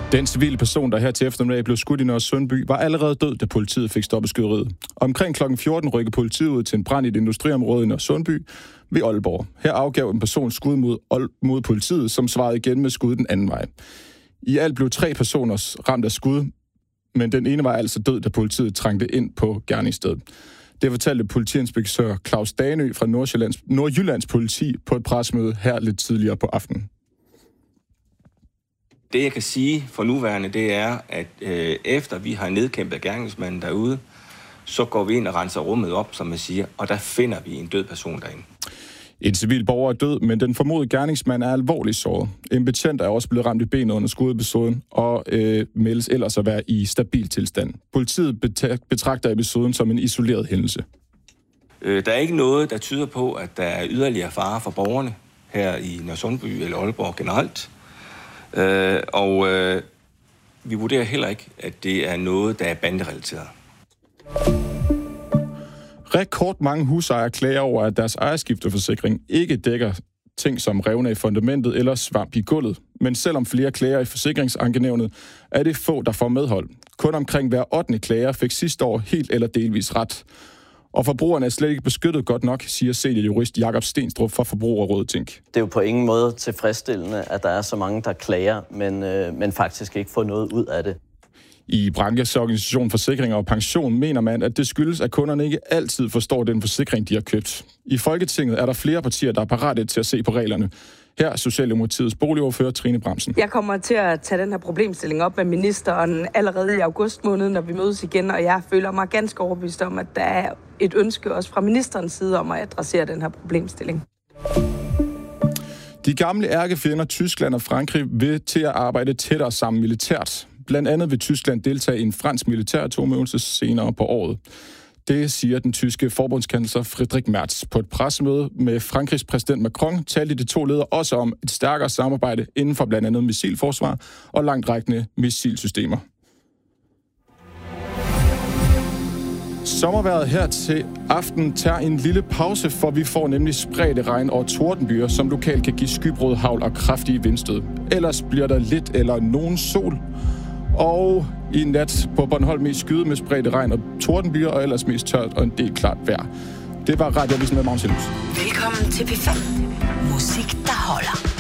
Den civile person, der her til eftermiddag blev skudt i Nørresundby, var allerede død, da politiet fik stoppet skyderiet. Omkring kl. 14 rykkede politiet ud til en brand i et industriområde i Nørresundby ved Aalborg. Her afgav en person skud mod politiet, som svarede igen med skud den anden vej. I alt blev 3 personer ramt af skud, men den ene var altså død, da politiet trængte ind på gerningsstedet. Det fortalte politiinspektør Claus Danø fra Nordjyllands politi på et pressemøde her lidt tidligere på aftenen. Det, jeg kan sige for nuværende, det er, at efter vi har nedkæmpet gerningsmanden derude, så går vi ind og renser rummet op, som man siger, og der finder vi en død person derinde. En civil borger er død, men den formodede gerningsmand er alvorligt såret. En betjent er også blevet ramt i benet under skudepisoden og meldes ellers at være i stabil tilstand. Politiet betragter episoden som en isoleret hændelse. Der er ikke noget, der tyder på, at der er yderligere fare for borgerne her i Nørresundby eller Aalborg generelt. Vi vurderer heller ikke, at det er noget, der er banderelateret. Rekordmange husejere klager over, at deres ejerskifteforsikring ikke dækker ting som revner i fundamentet eller svamp i gulvet. Men selvom flere klager i forsikringsankenævnet, er det få, der får medhold. Kun omkring hver 8. klager fik sidste år helt eller delvis ret. Og forbrugerne er slet ikke beskyttet godt nok, siger seniorjurist Jakob Stenstrup fra Forbrugerrådet Tænk. Det er jo på ingen måde tilfredsstillende, at der er så mange, der klager, men faktisk ikke får noget ud af det. I brancheorganisationen Forsikring og Pension mener man, at det skyldes, at kunderne ikke altid forstår den forsikring, de har købt. I Folketinget er der flere partier, der er parate til at se på reglerne. Her er Socialdemokratiets boligordfører Trine Bramsen. Jeg kommer til at tage den her problemstilling op med ministeren allerede i august måned, når vi mødes igen, og jeg føler mig ganske overbevist om, at der er et ønske også fra ministerens side om at adressere den her problemstilling. De gamle ærkefjender Tyskland og Frankrig vil til at arbejde tættere sammen militært. Blandt andet vil Tyskland deltage i en fransk militæratomøvelse senere på året. Det siger den tyske forbundskansler Friedrich Merz. På et pressemøde med Frankrigs præsident Macron talte de to ledere også om et stærkere samarbejde inden for blandt andet missilforsvar og langtrækkende missilsystemer. Sommervejret her til aften tager en lille pause, for vi får nemlig spredte regn og tordenbyer, som lokalt kan give skybrud, hagl og kraftige vindstød. Ellers bliver der lidt eller nogen sol. Og i nat på Bornholm mest skyde med spredte regn og tordenbyer, og ellers mest tørt og en del klart vejr. Det var Radioavisen med Magnus Hjelms. Velkommen til P5. Musik, der holder.